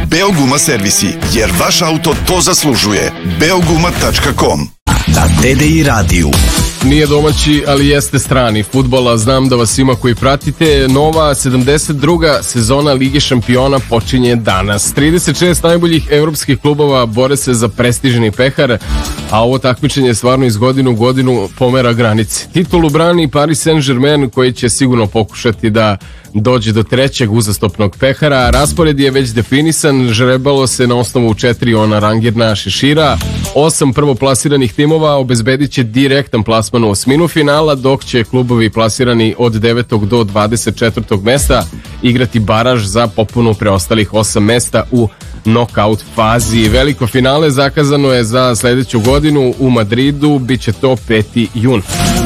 Beoguma servisi, jer vaš auto to zaslužuje. Beoguma.com. Na TDI radiju. Nije domaći, ali jeste strani fudbala. Znam da vas ima koji pratite. Nova 72. sezona Lige šampiona počinje danas. 36 najboljih evropskih klubova bore se za prestižni pehar, a ovo takmičenje stvarno iz godine u godinu pomera granice. Titulu brani Paris Saint-Germain, koji će sigurno pokušati da dođe do trećeg uzastopnog pehara. Raspored je već definisan, žrebalo se na osnovu 4 rangirna šešira. 8 prvoplasiranih timova obezbedit će direktan plasman u osminu finala, dok će klubovi plasirani od 9. do 24. mesta igrati baraž za popunu preostalih 8 mesta u nokaut fazi. Veliko finale zakazano je za sledeću godinu u Madridu, bit će to 5. jun.